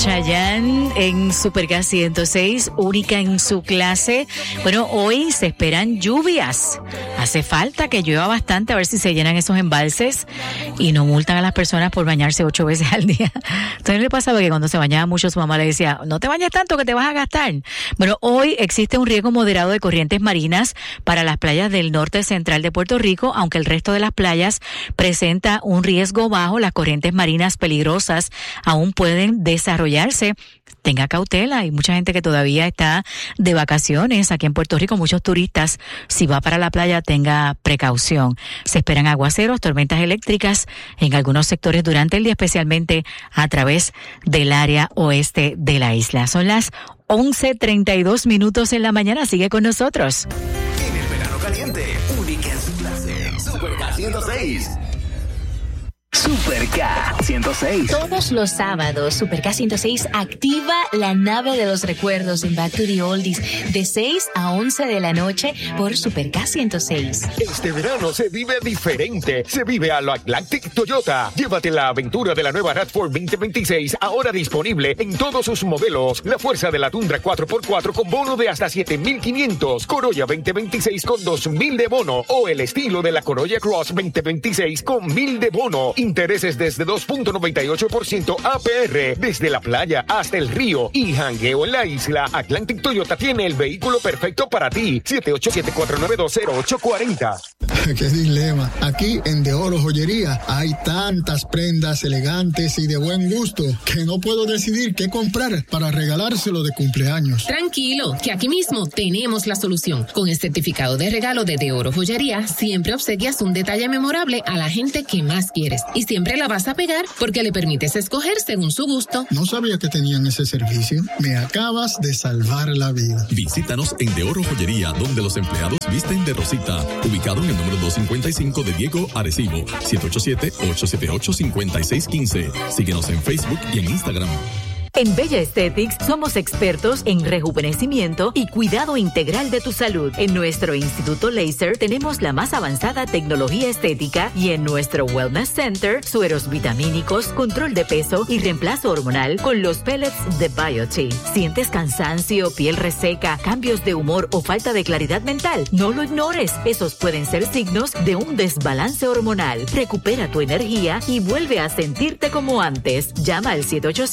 Chayanne en Supergas 106, única en su clase. Bueno, hoy se esperan lluvias. Hace falta que llueva bastante, a ver si se llenan esos embalses y no multan a las personas por bañarse 8 veces al día. Entonces le pasaba que cuando se bañaba mucho su mamá le decía, no te bañes tanto que te vas a gastar. Bueno, hoy existe un riesgo moderado de corrientes marinas para las playas del norte central de Puerto Rico, aunque el resto de las playas presenta un riesgo bajo. Las corrientes marinas peligrosas aún pueden desarrollarse. Tenga cautela, hay mucha gente que todavía está de vacaciones aquí en Puerto Rico, muchos turistas. Si va para la playa, tenga precaución. Se esperan aguaceros, tormentas eléctricas en algunos sectores durante el día, especialmente a través del área oeste de la isla. Son las 11:32 en la mañana. Sigue con nosotros. En el verano caliente, única en su clase, Supergas 106. Super K 106. Todos los sábados, Super K 106 activa la nave de los recuerdos en Back to the Oldies de 6 a 11 de la noche por Super K 106. Este verano se vive diferente. Se vive a lo Atlantic Toyota. Llévate la aventura de la nueva RAV4 2026, ahora disponible en todos sus modelos. La fuerza de la Tundra 4x4 con bono de hasta $7,500. Corolla 2026 con $2,000 de bono. O el estilo de la Corolla Cross 2026 con $1,000 de bono. Intereses desde 2.98% APR, desde la playa hasta el río y jangueo en la isla. Atlantic Toyota tiene el vehículo perfecto para ti. 787-492-0840. Qué dilema. Aquí en De Oro Joyería hay tantas prendas elegantes y de buen gusto que no puedo decidir qué comprar para regalárselo de cumpleaños. Tranquilo, que aquí mismo tenemos la solución. Con el certificado de regalo de Oro Joyería, siempre obsequias un detalle memorable a la gente que más quieres. Y siempre la vas a pegar porque le permites escoger según su gusto. No sabía que tenían ese servicio. Me acabas de salvar la vida. Visítanos en De Oro Joyería, donde los empleados visten de rosita. Ubicado en el número 255 de Diego, Arecibo. 787-878-5615. Síguenos en Facebook y en Instagram. En Bella Aesthetics somos expertos en rejuvenecimiento y cuidado integral de tu salud. En nuestro Instituto Laser tenemos la más avanzada tecnología estética y en nuestro Wellness Center, sueros vitamínicos, control de peso y reemplazo hormonal con los pellets de Biote. ¿Sientes cansancio, piel reseca, cambios de humor o falta de claridad mental? No lo ignores. Esos pueden ser signos de un desbalance hormonal. Recupera tu energía y vuelve a sentirte como antes. Llama al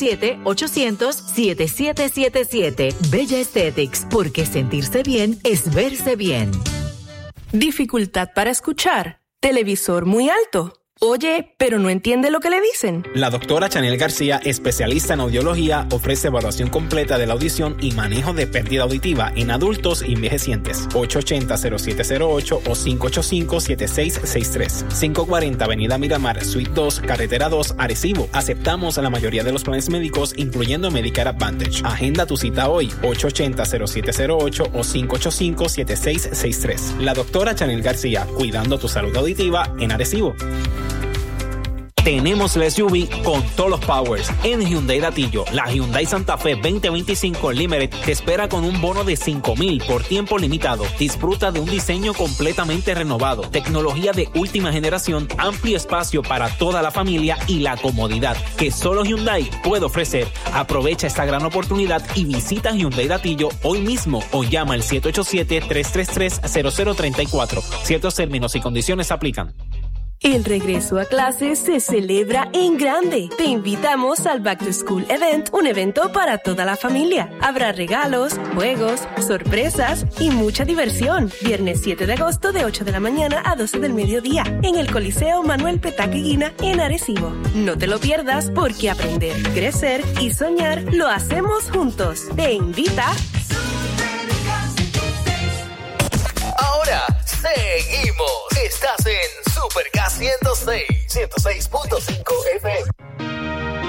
787-800-7777. Bella Aesthetics, porque sentirse bien es verse bien. Dificultad para escuchar. Televisor muy alto. Oye, pero no entiende lo que le dicen. La doctora Chanel García, especialista en audiología, ofrece evaluación completa de la audición y manejo de pérdida auditiva en adultos y envejecientes. 880-0708 o 585-7663. 540 Avenida Miramar, Suite 2, Carretera 2, Arecibo. Aceptamos la mayoría de los planes médicos, incluyendo Medicare Advantage. Agenda tu cita hoy, 880-0708 o 585-7663. La doctora Chanel García, cuidando tu salud auditiva en Arecibo. Tenemos la SUV con todos los powers en Hyundai Datillo. La Hyundai Santa Fe 2025 Limited te espera con un bono de $5,000 por tiempo limitado. Disfruta de un diseño completamente renovado, tecnología de última generación, amplio espacio para toda la familia y la comodidad que solo Hyundai puede ofrecer. Aprovecha esta gran oportunidad y visita Hyundai Datillo hoy mismo o llama al 787-333-0034. Ciertos términos y condiciones aplican. El regreso a clases se celebra en grande. Te invitamos al Back to School Event, un evento para toda la familia. Habrá regalos, juegos, sorpresas y mucha diversión. Viernes 7 de agosto de 8 de la mañana a 12 del mediodía en el Coliseo Manuel Petaque Guina en Arecibo. No te lo pierdas porque aprender, crecer y soñar lo hacemos juntos. Te invita. Ahora seguimos. Estás en Super K 106, 106.5 FM.